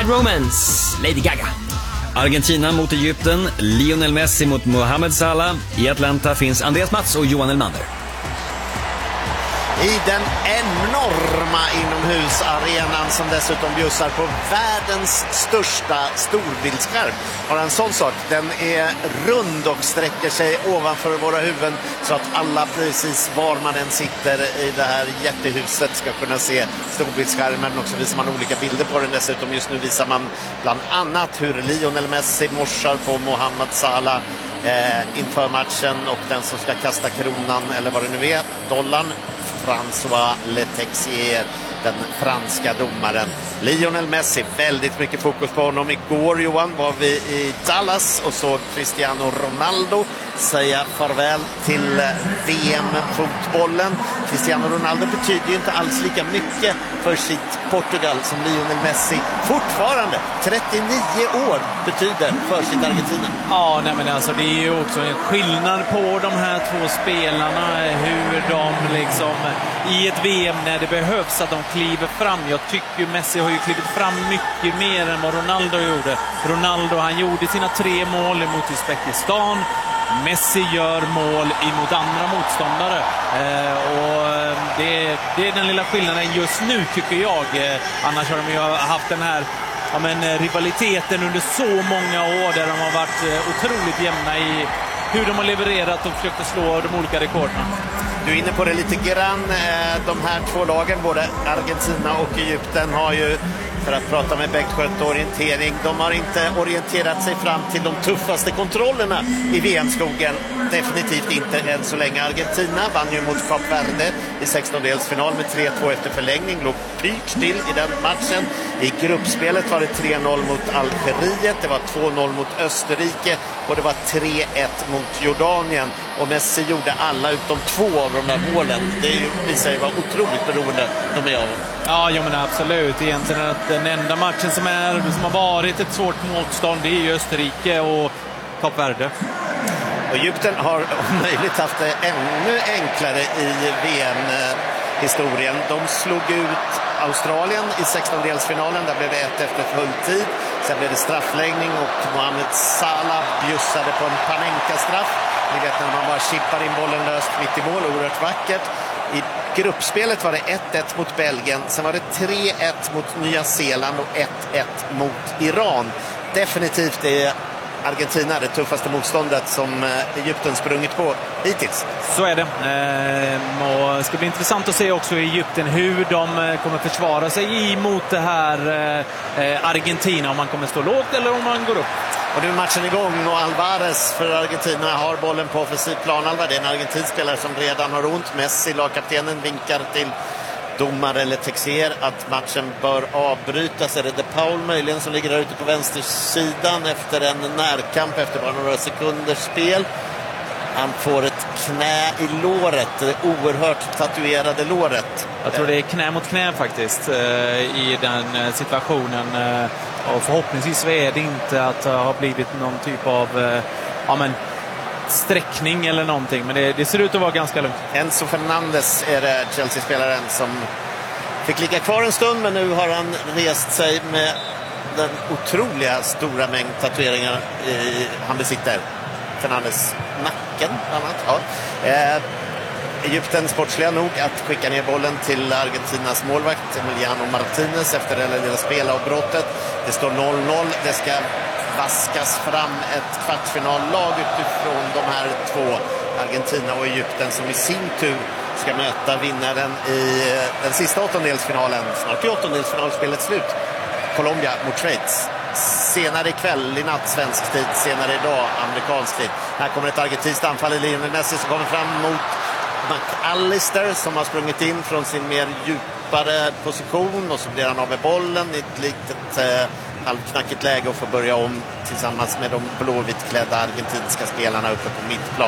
Bad Romance, Lady Gaga. Argentina mot Egypten, Lionel Messi mot Mohamed Salah. I Atlanta finns Andreas Mats och Johan Elmander. I den enorma inomhusarenan som dessutom bjussar på världens största storbildsskärm. Har en sån sak. Den är rund och sträcker sig ovanför våra huvuden så att alla precis var man än sitter i det här jättehuset ska kunna se storbildsskärmen. Och så visar man olika bilder på den dessutom. Just nu visar man bland annat hur Lionel Messi morsar på Mohamed Salah inför matchen, och den som ska kasta kronan eller vad det nu är, dollarn, François Letexier, den franska domaren. Lionel Messi, väldigt mycket fokus på honom. Igår, Johan, var vi i Dallas och såg Cristiano Ronaldo säga farväl till VM-fotbollen. Cristiano Ronaldo betyder ju inte alls lika mycket för sitt Portugal som Lionel Messi fortfarande 39 år betyder för sitt Argentina. Ja, nej, men alltså det är ju också en skillnad på de här två spelarna, hur de liksom i ett VM när det behövs att de kliver fram. Jag tycker Messi har ju klivit fram mycket mer än vad Ronaldo gjorde. Ronaldo, han gjorde sina 3 mål mot Uzbekistan. Messi gör mål emot andra motståndare. Och det är den lilla skillnaden just nu, tycker jag. Annars har de ju haft den här rivaliteten under så många år där de har varit otroligt jämna i hur de har levererat och försökt slå de olika rekorden. Du är inne på det lite grann. De här två lagen, både Argentina och Egypten, har ju, för att prata med Bengt Sköld, orientering. De har inte orienterat sig fram till de tuffaste kontrollerna i VM-skogen. Definitivt inte än så länge. Argentina vann ju mot Kap Verde i 16-delsfinal med 3-2 efter förlängning. Låg pyrt till i den matchen. I gruppspelet var det 3-0 mot Algeriet. Det var 2-0 mot Österrike. Och det var 3-1 mot Jordanien. Och Messi gjorde alla utom 2 av de där målen. Det visar ju vara otroligt beroende de är av. Ja, men absolut. Egentligen att den enda matchen som har varit ett svårt motstånd, det är ju Österrike och Kap Verde. Och Egypten har om möjligt haft det ännu enklare i VM-historien. De slog ut Australien i 16-delsfinalen. Där blev det 1 efter fulltid. Sen blev det straffläggning och Mohamed Salah bjussade på en Panenka-straff. Ni vet när man bara chippar in bollen löst mitt i mål, oerhört vackert. I gruppspelet var det 1-1 mot Belgien. Sen var det 3-1 mot Nya Zeeland och 1-1 mot Iran. Definitivt är Argentina det tuffaste motståndet som Egypten sprungit på hittills. Så är det. Och det ska bli intressant att se också i Egypten hur de kommer försvara sig emot det här Argentina. Om man kommer stå lågt eller om man går upp. Och nu är matchen igång och Alvarez för Argentina har bollen på offensiv planhalva. Det är en argentinsk spelare som redan har ont. Messi, lagkaptenen, vinkar till domare Letexier att matchen bör avbrytas. Är det De Paul möjligen som ligger där ute på vänstersidan efter en närkamp efter bara några sekunders spel. Han får ett knä i låret, det oerhört tatuerade låret. Jag tror det är knä mot knä faktiskt i den situationen. Och förhoppningsvis är det inte att det har blivit någon typ av sträckning eller någonting. Men det ser ut att vara ganska lugnt. Enzo Fernandes är det, Chelsea-spelaren, som fick ligga kvar en stund. Men nu har han rest sig med den otroliga stora mängd tatueringar han besitter. Fernandes nacken bland annat. Ja. Egypten sportsliga nog att skicka ner bollen till Argentinas målvakt Emiliano Martinez efter det lilla spelavbrottet. Det står 0-0. Det ska vaskas fram ett kvartsfinallag utifrån de här två, Argentina och Egypten, som i sin tur ska möta vinnaren i den sista åttondelsfinalen. Snart är åttondelsfinalspelet slut. Colombia mot Schweiz. Senare ikväll i natt svensk tid, senare idag amerikansk tid. Här kommer ett argentinskt anfall i Lionel Messi som kommer fram mot McAllister som har sprungit in från sin mer djupare position, och så blir han av med bollen i ett litet halvknackigt läge och får börja om tillsammans med de blåvitklädda argentinska spelarna uppe på mittplan.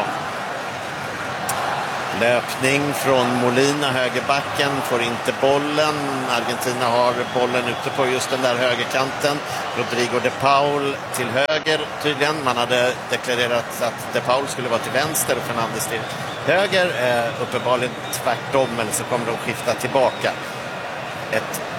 Löpning från Molina, högerbacken, får inte bollen. Argentina har bollen ute på just den där högerkanten. Rodrigo de Paul till höger tydligen. Man hade deklarerat att de Paul skulle vara till vänster och Fernandes till höger. Uppenbarligen tvärtom, eller så kommer de skifta tillbaka. Ett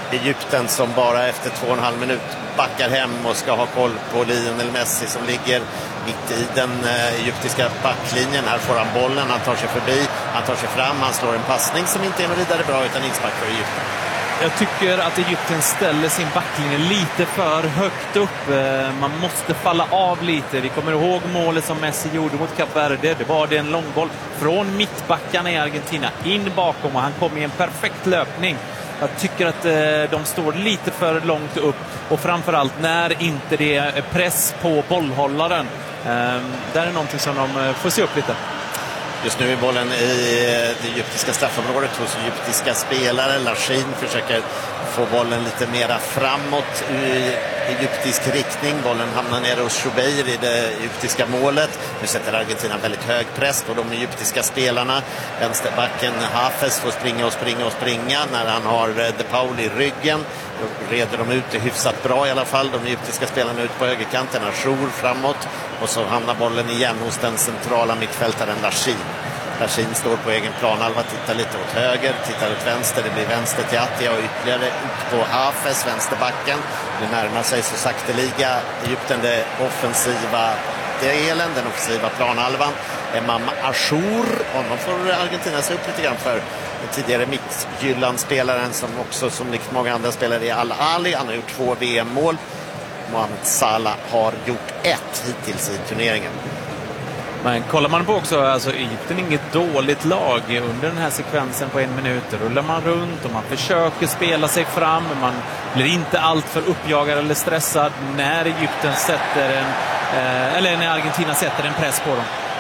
Egypten som bara efter 2,5 minut backar hem och ska ha koll på Lionel Messi som ligger mitt i den egyptiska backlinjen. Här får han bollen, han tar sig förbi, han tar sig fram, han slår en passning som inte är något vidare bra utan inspark för Egypten. Jag tycker att Egypten ställer sin backlinje lite för högt upp. Man måste falla av lite. Vi kommer ihåg målet som Messi gjorde mot Kap Verde. Det var en långboll från mittbackarna i Argentina in bakom och han kom i en perfekt löpning. Jag tycker att de står lite för långt upp och framförallt när inte det är press på bollhållaren. Där är någonting som de får se upp lite. Just nu är bollen i det egyptiska straffområdet hos egyptiska spelare. Lashin försöker få bollen lite mera framåt i egyptisk riktning. Bollen hamnar nere hos Shubeir i det egyptiska målet. Nu sätter Argentina väldigt hög press på de egyptiska spelarna. Vänsterbacken Hafez får springa när han har De Paul i ryggen. Då reder de ut det hyfsat bra i alla fall. De egyptiska spelarna ut på högerkanten. Achour framåt. Och så hamnar bollen igen hos den centrala mittfältaren Lashin. Lashin står på egen planhalva, tittar lite åt höger, tittar åt vänster. Det blir vänster till Attia och ytterligare ut på Hafez, vänsterbacken. Det närmar sig så sakteliga Egypten det offensiva delen, den offensiva planhalvan. Emam Achour, honom får Argentina se upp lite grann för. Den tidigare Midtjylland-spelaren som också som likt många andra spelare i Al-Ali. Han har gjort 2 VM-mål. Mohamed Salah har gjort 1 hittills i turneringen. Men kollar man på också, alltså Egypten är inget dåligt lag under den här sekvensen på 1 minut. Rullar man runt och man försöker spela sig fram. Man blir inte allt för uppjagad eller stressad när Egypten sätter eller när Argentina sätter en press på dem.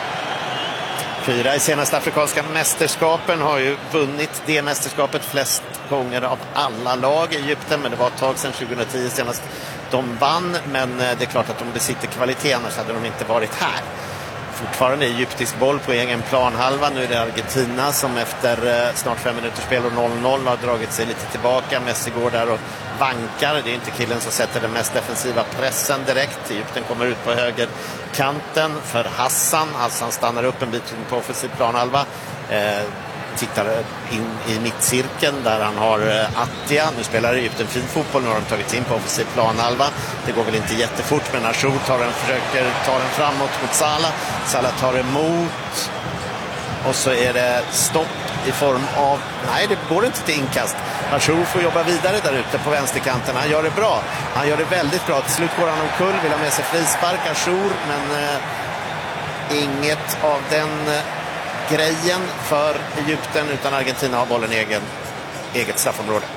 4 i senaste afrikanska mästerskapen, har ju vunnit det mästerskapet flest gånger av alla lag i Egypten, men det var ett tag sedan 2010 senast de vann, men det är klart att de besitter kvalitet, annars hade de inte varit här. Fortfarande egyptisk boll på egen planhalva. Nu är det Argentina som efter snart 5 minuters spel och 0-0 har dragit sig lite tillbaka. Messi går där och vankar. Det är inte killen som sätter den mest defensiva pressen direkt. Egypten kommer ut på högerkanten för Hassan. Hassan stannar upp en bit på offensiv planhalva. Tittar in i mittcirkeln där han har Attia. Nu spelar Egypten fin fotboll. Nu har de tagit in på offensiv planhalva. Det går väl inte jättefort, men Achour försöker ta den framåt mot Salah. Salah tar emot. Och så är det stopp i form av... Nej, det går inte till inkast. Achour får jobba vidare där ute på vänsterkanten. Han gör det bra. Han gör det väldigt bra. Till slut går han omkull. Vill ha med sig frispark, Achour. Men inget av den... grejen för Egypten, utan Argentina har bollen i eget straffområde.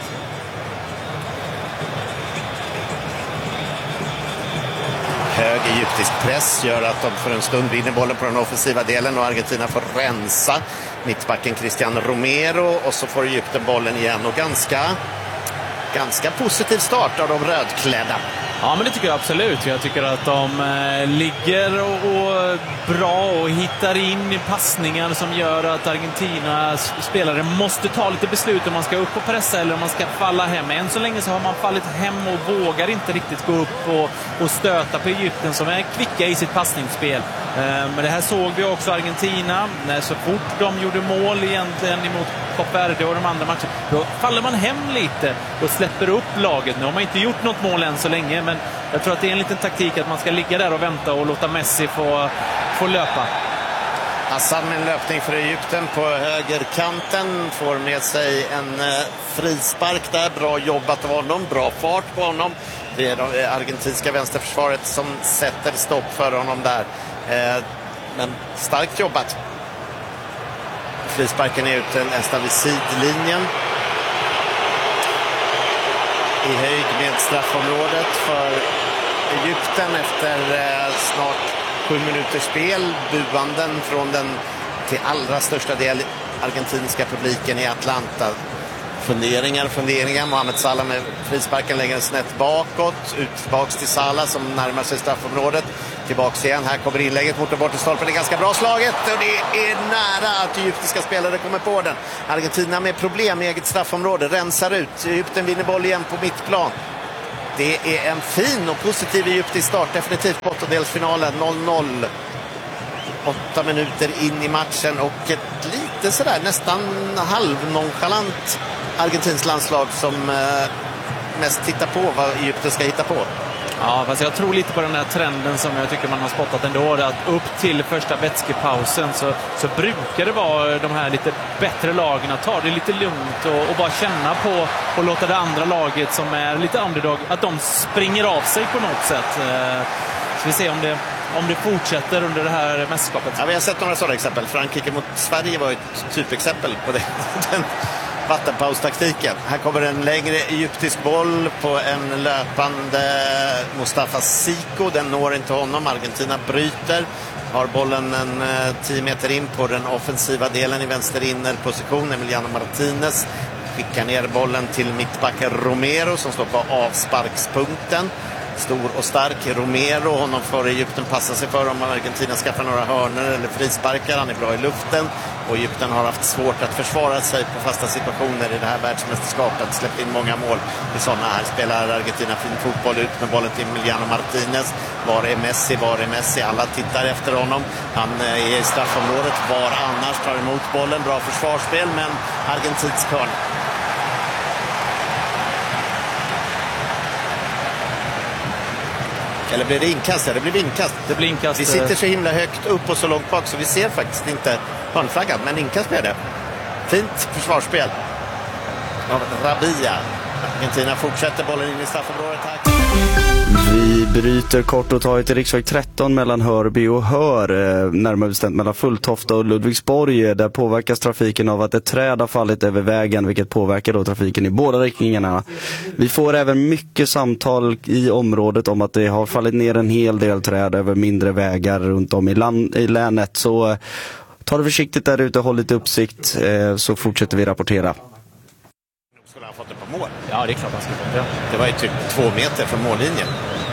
Hög egyptisk press gör att de för en stund vinner bollen på den offensiva delen och Argentina får rensa mittbacken Cristian Romero och så får Egypten bollen igen och ganska positiv start av de rödklädda. Ja, men det tycker jag absolut. Jag tycker att de ligger och bra och hittar in i passningar som gör att Argentinas spelare måste ta lite beslut om man ska upp och pressa eller om man ska falla hem. Än så länge så har man fallit hem och vågar inte riktigt gå upp och stöta på Egypten som är kvicka i sitt passningsspel. Men det här såg vi också Argentina. När så fort de gjorde mål egentligen emot Kap Verde och de andra matcherna, då faller man hem lite och släpper upp laget. Nu har man inte gjort något mål än så länge, men jag tror att det är en liten taktik att man ska ligga där och vänta och låta Messi få löpa. Hassan med en löpning för Egypten på högerkanten får med sig en frispark där. Bra jobbat av honom, bra fart på honom. Det är det argentinska vänsterförsvaret som sätter stopp för honom där. Men starkt jobbat. Frisparken är ute nästan vid sidlinjen. I höjd med straffområdet för Egypten efter snart 7 minuters spel. Buanden från den till allra största del argentinska publiken i Atlanta. Funderingar. Mohamed Salah med frisparken längre snett bakåt. Tillbaks till Salah som närmar sig straffområdet. Tillbaks igen. Här kommer inlägget mot bort i stolpen. Det är ganska bra slaget och det är nära att egyptiska spelare kommer på den. Argentina med problem i eget straffområde. Rensar ut. Egypten vinner boll igen på mittplan. Det är en fin och positiv egyptisk start. Definitivt på åttondelsfinalen. 0-0. 8 minuter in i matchen och ett lite sådär nästan halvnonchalant Argentins landslag som mest tittar på vad Egypten ska hitta på. Ja, fast jag tror lite på den här trenden som jag tycker man har spottat ändå. Att upp till första vätskepausen så brukar det vara de här lite bättre lagen att ta det lite lugnt och bara känna på och låta det andra laget som är lite underdog, att de springer av sig på något sätt. Så vi ser om det fortsätter under det här mästerskapet. Ja, vi har sett några sådana exempel. Frankrike mot Sverige var ett typexempel på det. Den vattenpaustaktiken. Här kommer en längre egyptisk boll på en löpande Mustafa Siko. Den når inte honom. Argentina bryter. Har bollen 10 meter in på den offensiva delen i vänster innerposition. Emiliano Martinez skickar ner bollen till mittbacken Romero som står på avsparkspunkten. Stor och stark Romero, honom får Egypten passa sig för om Argentina skaffar några hörnor eller frisparkar. Han är bra i luften och Egypten har haft svårt att försvara sig på fasta situationer i det här världsmästerskapet. Släppt in många mål i sådana. Här spelar Argentina fin fotboll ut med bollen till Emiliano Martinez. Var är Messi? Var är Messi? Alla tittar efter honom. Han är i straffområdet. Var annars tar emot bollen. Bra försvarsspel, men argentinsk hörn. Eller blir det inkast? Det blir inkast. Det blir inkast. Vi sitter så himla högt upp och så långt bak så vi ser faktiskt inte hörnflaggan, men inkast blir det. Fint försvarsspel av Rabia. Argentina fortsätter bollen in i straffområdet här. Vi bryter kort och tar till riksväg 13 mellan Hörby och Hör, närmare bestämt mellan Fulltofta och Ludvigsborg. Där påverkas trafiken av att ett träd har fallit över vägen, vilket påverkar då trafiken i båda riktningarna. Vi får även mycket samtal i området om att det har fallit ner en hel del träd över mindre vägar runt om i länet. Så ta det försiktigt där ute, håll lite uppsikt, så fortsätter vi rapportera. Skulle han fått det på mål? Ja, det är klart han skulle fått det. Det var ju typ 2 meter från mållinjen.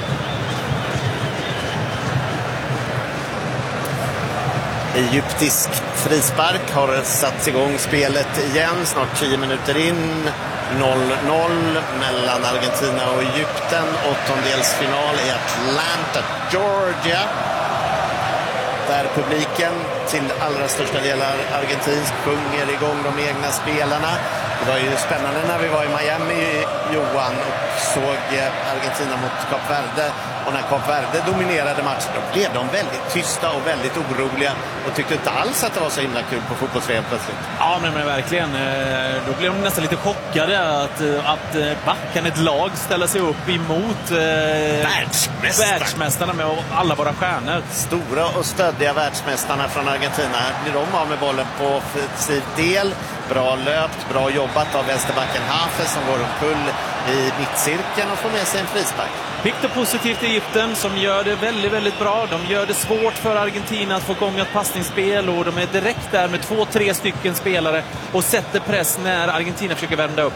Egyptisk frispark har satt igång spelet igen. Snart 10 minuter in. 0-0 mellan Argentina och Egypten. Åttondelsfinal i Atlanta, Georgia. Där publiken till allra största delar argentinsk sjunger igång de egna spelarna. Det var ju spännande när vi var i Miami, Johan, och såg Argentina mot Kap Verde. Och när Kap Verde dominerade matchen, då blev de väldigt tysta och väldigt oroliga och tyckte inte alls att det var så himla kul på fotbolls-VM plötsligt. Ja, men verkligen. Då blev de nästan lite chockade att kan ett lag ställa sig upp emot världsmästarna med alla våra stjärnor. Stora och stöddiga världsmästarna från Argentina. Här blir de av med bollen på offensiv del. Bra löpt, bra jobbat av vänsterbacken Hafe som går omkull i mittcirkeln och får med sig en frispark. Pikt och positivt i Egypten som gör det väldigt, väldigt bra. De gör det svårt för Argentina att få igång ett passningsspel och de är direkt där med 2-3 stycken spelare och sätter press när Argentina försöker vända upp.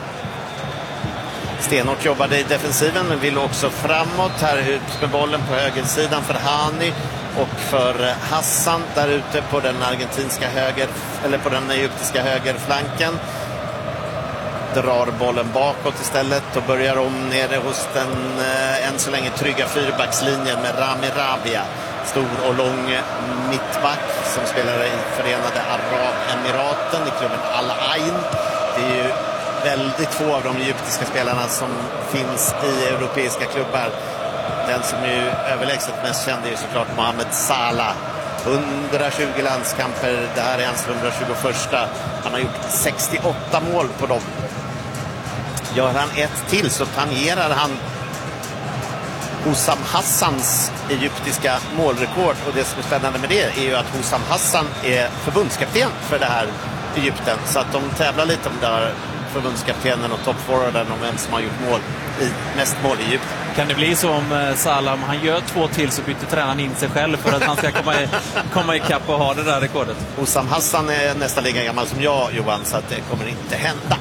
Stenhårt jobbade i defensiven men vill också framåt. Här ut med bollen på högersidan för Hani och för Hassan där ute på den argentinska på den egyptiska högerflanken. Drar bollen bakåt istället och börjar om nere hos den än så länge trygga fyrbackslinjen med Rami Rabia. Stor och lång mittback som spelar i Förenade Arabemiraten i klubben Al Ain. Det är ju väldigt få av de egyptiska spelarna som finns i europeiska klubbar. Den som är överlägset mest känd är ju såklart Mohamed Salah. 120 landskamper, det här är hans 121. Han har gjort 68 mål på dem. Gör han ett till så tangerar han Hussam Hassans egyptiska målrekord. Och det som är spännande med det är ju att Hussam Hassan är förbundskapten för det här Egypten. Så att de tävlar lite om där förbundskaptenen och toppforwarden om vem som har gjort mest mål i Egypten. Kan det bli så om Salah, om han gör 2 till så byter tränaren in sig själv för att han ska komma ikapp och ha det där rekordet? Hussam Hassan är nästan lika gammal som jag, Johan, så att det kommer inte hända.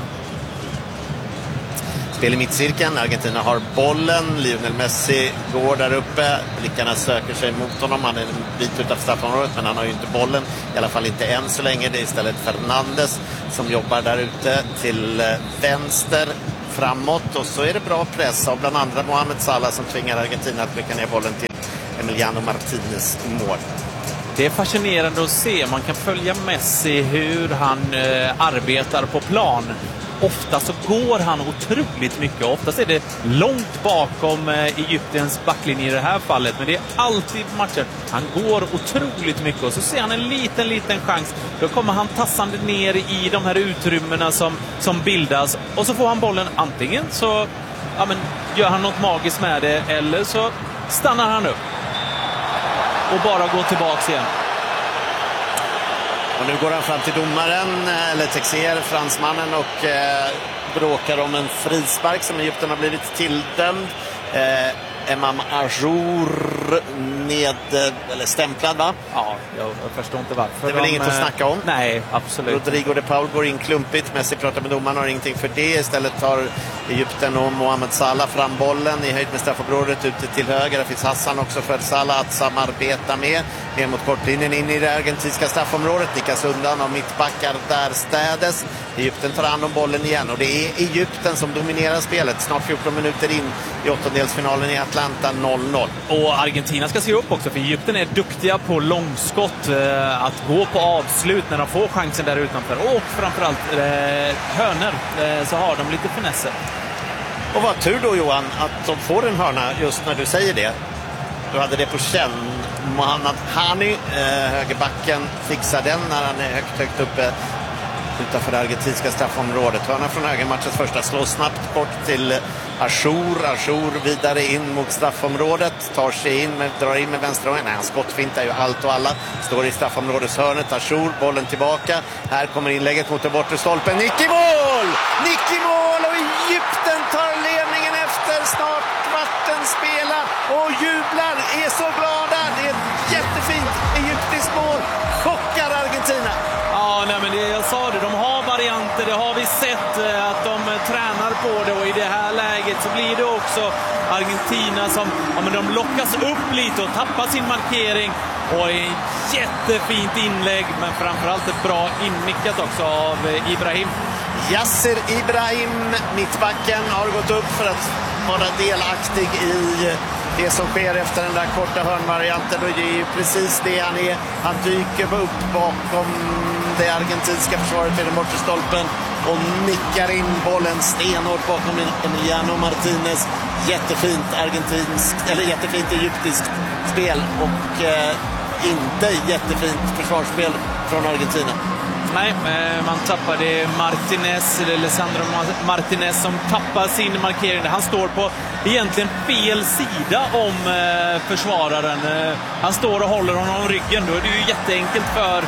Spel i mittcirkeln, Argentina har bollen, Lionel Messi går där uppe, blickarna söker sig mot honom, han är en bit utanför straffområdet men han har ju inte bollen, i alla fall inte än så länge. Det är istället Fernandes som jobbar där ute till vänster framåt och så är det bra press av bland andra Mohamed Salah som tvingar Argentina att skicka ner bollen till Emiliano Martinez mål. Det är fascinerande att se. Man kan följa Messi hur han arbetar på plan. ofta så går han otroligt mycket. Oftast är det långt bakom Egyptens backlinje i det här fallet. Men det är alltid matcher. Han går otroligt mycket och så ser han en liten chans. Då kommer han tassande ner i de här utrymmena som bildas. Och så får han bollen antingen så gör han något magiskt med det eller så stannar han upp. Och bara går tillbaks igen. Och nu går han fram till domaren, eller Texier, fransmannen, och bråkar om en frispark som Egypten har blivit tilldömd. Emam Ajour eller stämplad, va? Ja, jag förstår inte varför. Det är väl inget att snacka om? Nej, absolut. Rodrigo de Paul går in klumpigt. Messi pratar med domaren, har ingenting för det. Istället tar Egypten och Mohamed Salah fram bollen i höjd med straffområdet ute till höger. Där finns Hassan också för Salah att samarbeta med. Ner mot kortlinjen in i det argentinska straffområdet. Nickas undan av mittbackar där städes. Egypten tar hand om bollen igen och det är Egypten som dominerar spelet. Snart 14 minuter in i åttondelsfinalen i Atlanta, 0-0. Och Argentina ska se upp också, för Egypten är duktiga på långskott, att gå på avslut när de får chansen där utanför. Och framförallt hörnor, så har de lite finesser. Och vad tur då, Johan, att de får en hörna just när du säger det. Du hade det på känn. Mohamed Hani, högerbacken, fixar den när han är högt uppe utanför det argentinska straffområdet. Hörna från höger, matchens första, slår snabbt bort till Ajour vidare in mot straffområdet, tar sig in, drar in med vänster. Nej, han skottfintar ju allt och alla. Står i straffområdeshörnet, Ajour, bollen tillbaka. Här kommer inlägget mot den bortre stolpen. Nick i mål! Och Egypten tar ledningen efter snart kvarten spela och jublar, är så glada. Det är ett jättefint egyptiskt mål. Chockar Argentina. Ja, nej, men jag sa det, de har varianter, det har vi sett att de tränar på det, och i det här läget så blir det också Argentina som de lockas upp lite och tappar sin markering, och ett jättefint inlägg, men framförallt ett bra innickat också av Ibrahim. Yasser Ibrahim, mittbacken, har gått upp för att vara delaktig i det som sker efter den där korta hörnvarianten, och det är ju precis det han är. Han dyker upp bakom det argentinska försvaret vid den bortre stolpen och nickar in bollen stenhårt bakom Emiliano Martinez. Jättefint jättefint egyptiskt spel och inte jättefint försvarsspel från Argentina. Nej, man tappade Alessandro Martinez som tappar sin markering. Han står på egentligen fel sida om försvararen. Han står och håller honom om ryggen. Då är det ju jätteenkelt för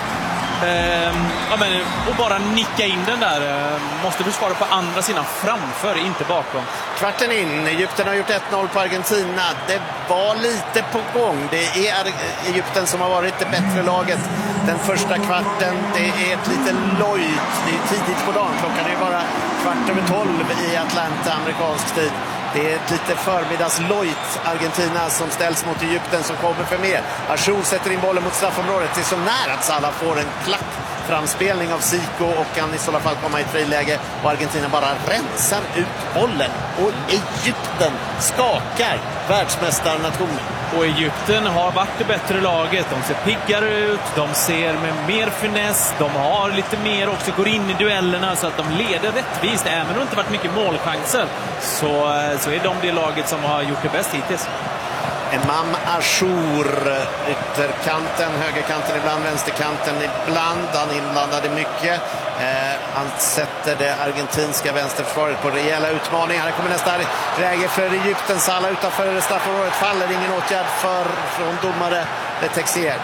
och bara nicka in den där. Måste försvara på andra sidan, framför, inte bakom. Kvarten in, Egypten har gjort 1-0 på Argentina. Det var lite på gång. Det är Egypten som har varit det bättre laget den första kvarten. Det är ett lite lojt. Det är tidigt på dagen. Klockan är bara 11:15 i Atlanta, amerikansk tid. Det är ett lite förmiddagslojt Argentina som ställs mot Egypten som kommer för mer. Ajour sätter in bollen mot straffområdet. Det är så nära att Salah får en klack framspelning av Zico och kan i så fall komma i ett friläge, och Argentina bara rensar ut bollen. Och Egypten skakar världsmästarnationen. Och Egypten har varit det bättre laget. De ser piggare ut, de ser med mer finess, de har lite mer också, går in i duellerna så att de leder rättvist. Även om det inte varit mycket målchanser så är de det laget som har gjort det bäst hittills. Emam Ajour, ytterkanten, högerkanten ibland, vänsterkanten ibland. Han inblandade mycket. Han sätter det argentinska vänsterförsvaret på rejäla utmaningar. Här kommer nästa läge för Egypten. Salah utanför straffområdet faller. Ingen åtgärd från domare Texier.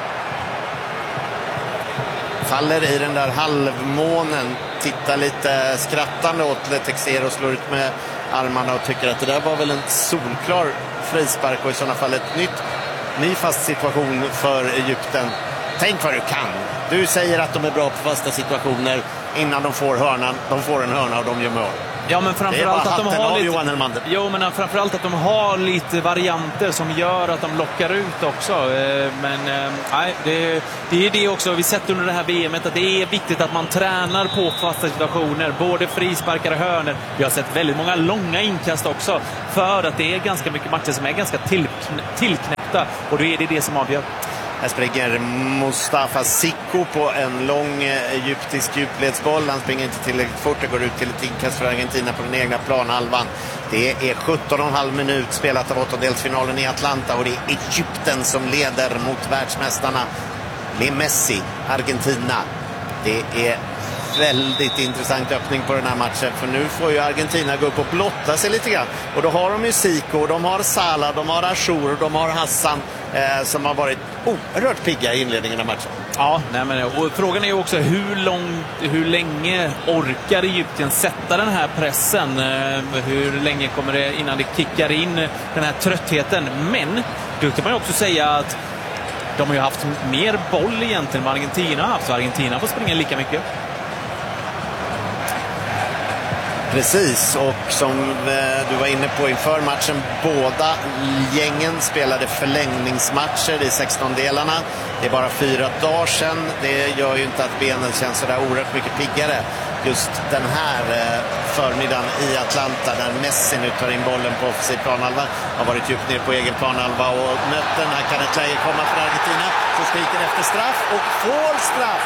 Faller i den där halvmånen. Tittar lite skrattande åt Texier och slår ut med armarna och tycker att det där var väl en solklar frispark, och i sådana fall ny fast situation för Egypten. Tänk vad du kan. Du säger att de är bra på fasta situationer innan de får hörnan. De får en hörna och de gör mål. Ja, men framförallt att de har lite... Johan Elmander. Jo, men framförallt att de har lite varianter som gör att de lockar ut också. Men nej, det är det också. Vi sett under det här VMet att det är viktigt att man tränar på fasta situationer. Både frisparkar och hörnor. Vi har sett väldigt många långa inkast också. För att det är ganska mycket matcher som är ganska tillknäppta. Och då är det som avgör. Här springer Mustafa Sicko på en lång egyptisk djupledsboll. Han springer inte tillräckligt fort. Det går ut till ett inkast för Argentina på den egna planhalvan. Det är 17,5 minut spelat av åttondelsfinalen i Atlanta och det är Egypten som leder mot världsmästarna. Det är Messi, Argentina. Det är väldigt intressant öppning på den här matchen, för nu får ju Argentina gå upp och blotta sig lite grann. Och då har de ju Zico, de har Salah, de har Achour, de har Hassan som har varit oerhört pigga i inledningen av matchen. Ja, nej men, och frågan är ju också hur länge orkar Egypten sätta den här pressen? Hur länge kommer det innan det kickar in den här tröttheten? Men då kan man ju också säga att de har ju haft mer boll egentligen än vad Argentina har haft, så Argentina får springa lika mycket. Precis, och som du var inne på inför matchen, båda gängen spelade förlängningsmatcher i 16-delarna. Det är bara 4 dagar sedan. Det gör ju inte att benen känns så där oerhört mycket piggare. Just den här förmiddagen i Atlanta när Messi nu tar in bollen på offensiv planhalva, har varit djupt ner på egen planhalva och mött den. Här kan ett läge komma för Argentina, så skriker efter straff och får straff.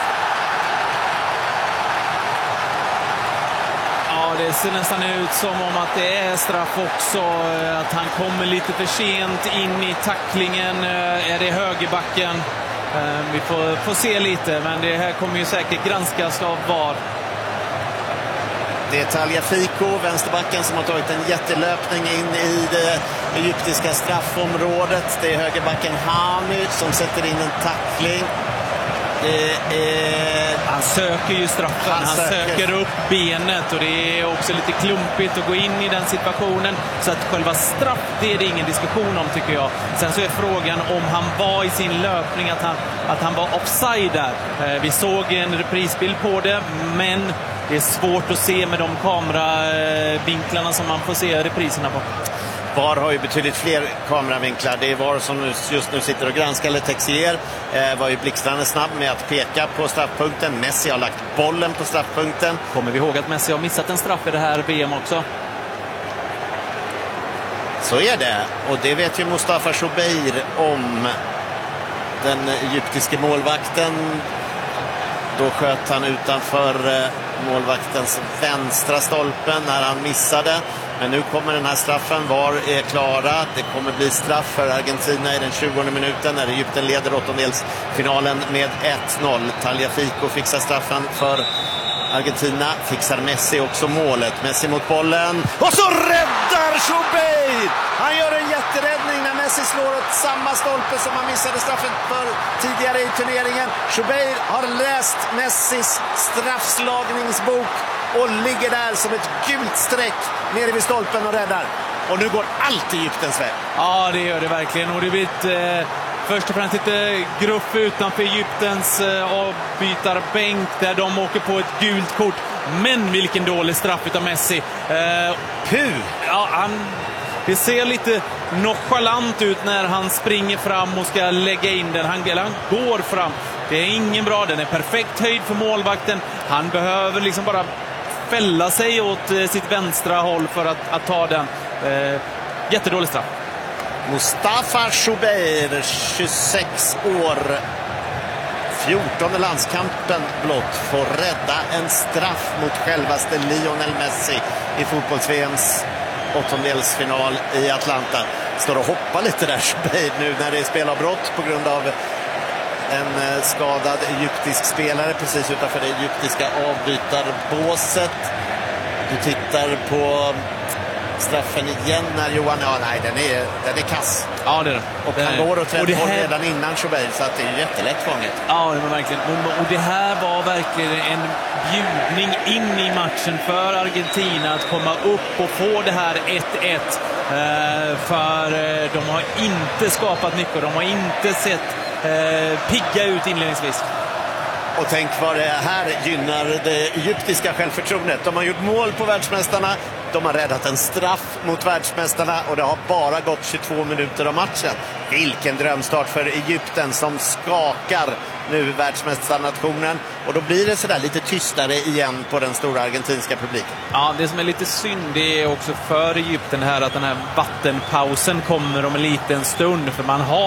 Ja, det ser nästan ut som om att det är straff också. Att han kommer lite för sent in i tacklingen. Är det högerbacken? Vi får se lite, men det här kommer ju säkert granskas av VAR. Det är Tagliafico, vänsterbacken, som har tagit en jättelöpning in i det egyptiska straffområdet. Det är högerbacken Hami som sätter in en tackling. Han söker ju straffen, han söker upp benet, och det är också lite klumpigt att gå in i den situationen. Så att själva straff, det är det ingen diskussion om, tycker jag. Sen så är frågan om han var i sin löpning, att han var offside där. Vi såg en reprisbild på det, men det är svårt att se med de kameravinklarna som man får se repriserna på. VAR har ju betydligt fler kameravinklar. Det är VAR som just nu sitter och granskar. Letexier var ju blixtrande snabb med att peka på straffpunkten. Messi har lagt bollen på straffpunkten. Kommer vi ihåg att Messi har missat en straff i det här VM också? Så är det. Och det vet ju Mustafa Shubeir om. Den egyptiske målvakten. Då sköt han utanför målvaktens vänstra stolpen när han missade. Men nu kommer den här straffen. VAR är klara. Det kommer bli straff för Argentina i den 20:e minuten när Egypten leder åttondelsfinalen med 1-0. Tagliafico fixar straffen för Argentina. Fixar Messi också målet. Messi mot bollen. Och så räddar Shubeir! Han gör en jätteräddning när Messi slår åt samma stolpe som han missade straffen för tidigare i turneringen. Shubeir har läst Messis straffslagningsbok och ligger där som ett gult streck nere vid stolpen och räddar. Och nu går allt i Egyptens väg. Ja, det gör det verkligen. Och det blir först och främst lite gruff utanför Egyptens avbytarbänk där de åker på ett gult kort. Men vilken dålig straff utav Messi. Ja, det ser lite nonchalant ut när han springer fram och ska lägga in den. Han går fram. Det är ingen bra. Den är perfekt höjd för målvakten. Han behöver liksom bara fälla sig åt sitt vänstra håll för att ta den. Jättedålig straff. Mustafa Shubeir, 26 år, 14:e landskampen blott, får rädda en straff mot självaste Lionel Messi i fotbolls-VMs åttondelsfinal i Atlanta. Står och hoppar lite där Shubeir nu när det är spelavbrott på grund av en skadad egyptisk spelare precis utanför det egyptiska avbytarbåset. Du tittar på straffen igen när Johan... Ja, nej, den är kass. Ja, det är den. Och han går åt rätt håll redan innan Shubeir, så att det är jättelätt fånget. Ja, det var verkligen. Och det här var verkligen en bjudning in i matchen för Argentina att komma upp och få det här 1-1. För de har inte skapat mycket. De har inte sett pigga ut inledningsvis. Och tänk vad det här gynnar det egyptiska självförtroendet. De har gjort mål på världsmästarna. De har räddat en straff mot världsmästarna och det har bara gått 22 minuter av matchen. Vilken drömstart för Egypten som skakar nu världsmästarnationen. Och då blir det sådär lite tystare igen på den stora argentinska publiken. Ja, det som är lite synd det är också för Egypten här att den här vattenpausen kommer om en liten stund. För man har